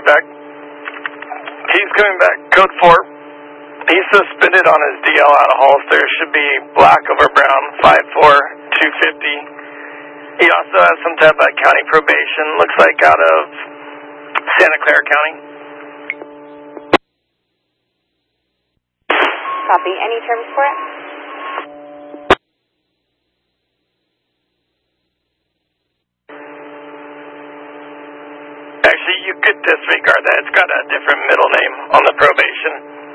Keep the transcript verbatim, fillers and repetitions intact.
back. He's coming back. Code four. He's suspended on his D L out of Hollister. Should be black over brown, five four, two fifty. He also has some type of county probation. Looks like out of Santa Clara County. Copy. Any terms for it? Actually, you could disregard that. It's got a different middle name on the probation.